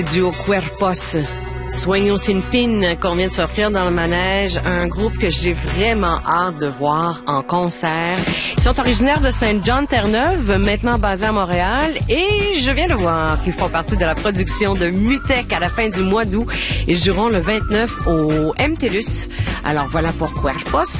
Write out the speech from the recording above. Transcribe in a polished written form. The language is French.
Duo Cuerpos, Sueños sin fin, qu'on vient de s'offrir dans le manège, un groupe que j'ai vraiment hâte de voir en concert. Ils sont originaires de Saint-Jean-Terre-Neuve, maintenant basés à Montréal, et je viens de voir qu'ils font partie de la production de Mutech à la fin du mois d'août. Ils joueront le 29 au MTLUS. Alors voilà pour Cuerpos.